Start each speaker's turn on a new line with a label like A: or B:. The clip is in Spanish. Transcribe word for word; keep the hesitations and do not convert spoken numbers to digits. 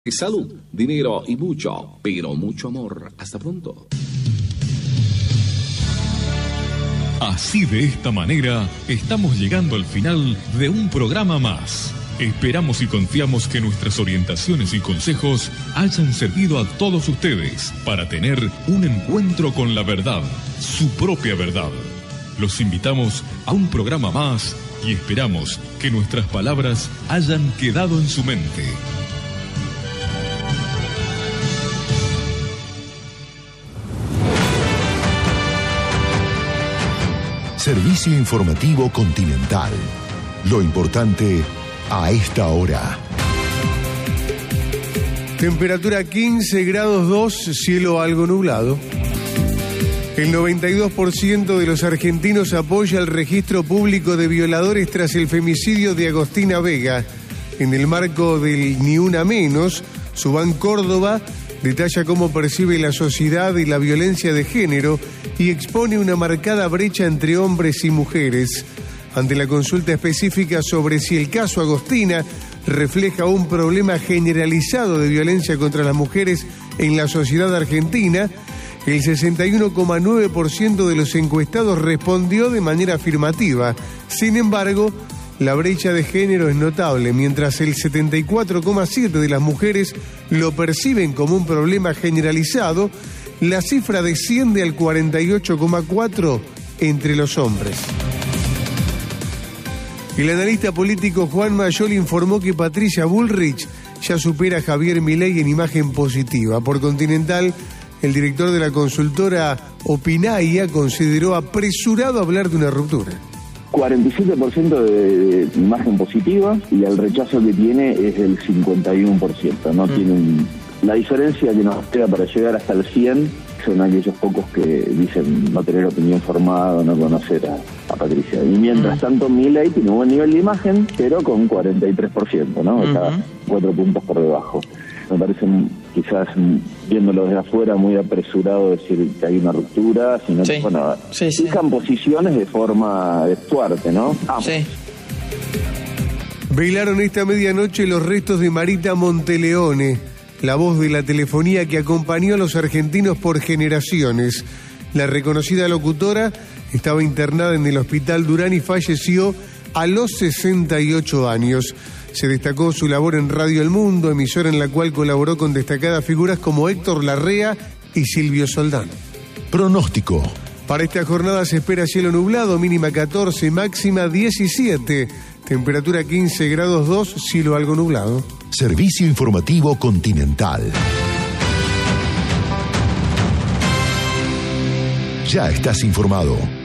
A: Salud, dinero y mucho, pero mucho amor. Hasta pronto.
B: Así, de esta manera, estamos llegando al final de un programa más. Esperamos y confiamos que nuestras orientaciones y consejos hayan servido a todos ustedes para tener un encuentro con la verdad, su propia verdad. Los invitamos a un programa más y esperamos que nuestras palabras hayan quedado en su mente.
C: Servicio Informativo Continental. Lo importante a esta hora.
D: Temperatura quince grados dos, cielo algo nublado. El noventa y dos por ciento de los argentinos apoya el registro público de violadores tras el femicidio de Agostina Vega. En el marco del Ni Una Menos, Subán Córdoba detalla cómo percibe la sociedad y la violencia de género y expone una marcada brecha entre hombres y mujeres. Ante la consulta específica sobre si el caso Agostina refleja un problema generalizado de violencia contra las mujeres en la sociedad argentina, el sesenta y uno coma nueve por ciento de los encuestados respondió de manera afirmativa. Sin embargo, la brecha de género es notable, mientras el setenta y cuatro coma siete por ciento de las mujeres lo perciben como un problema generalizado, la cifra desciende al cuarenta y ocho coma cuatro por ciento entre los hombres. El analista político Juan Mayol informó que Patricia Bullrich ya supera a Javier Milei en imagen positiva. Por Continental, el director de la consultora Opinaya consideró apresurado hablar de una ruptura.
E: cuarenta y siete por ciento de imagen positiva y el rechazo que tiene es del cincuenta y uno por ciento. No mm. tienen la diferencia que nos queda para llegar hasta el cien son aquellos pocos que dicen no tener opinión formada, no conocer a, a Patricia. Y mientras mm. tanto Milei tiene un buen nivel de imagen, pero con cuarenta y tres por ciento, ¿no? Está mm-hmm. cuatro puntos por debajo. Me parece quizás, viéndolo desde afuera, muy apresurado decir que hay una ruptura, sino sí. que, bueno, sí, sí. fijan posiciones de forma fuerte, ¿no? Vamos.
D: Sí. Velaron esta medianoche los restos de Marita Monteleone, la voz de la telefonía que acompañó a los argentinos por generaciones. La reconocida locutora estaba internada en el Hospital Durán y falleció a los sesenta y ocho años. Se destacó su labor en Radio El Mundo, emisora en la cual colaboró con destacadas figuras como Héctor Larrea y Silvio Soldán.
C: Pronóstico.
D: Para esta jornada se espera cielo nublado, mínima catorce, máxima diecisiete. Temperatura quince grados dos, cielo algo nublado.
C: Servicio Informativo Continental. Ya estás informado.